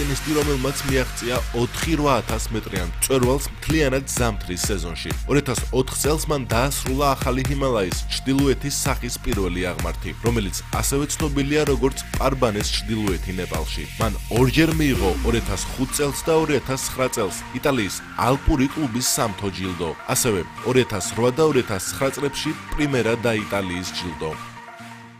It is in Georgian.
ალპინისტი, რომელმაც მიაღწია 4-8000 მეტრიან მწვერვალს მთლიანად ზამთრის სეზონში. 2004 წელს მან დაასრულა ახალი ჰიმალაის ჩრდილოეთის სახის პირველი აღმართი, რომელიც ასევე ცნობილია როგორც პარბანეს ჩრდილოეთი ნეპალში. მან ორჯერ მიიღო 2005 წელს და 2009 წელს იტალიის ალპური კლუბის სამთო ჯილდო, ასევე 2008 და 2009 წლებში პრიმერა და იტალიის ჯილდო.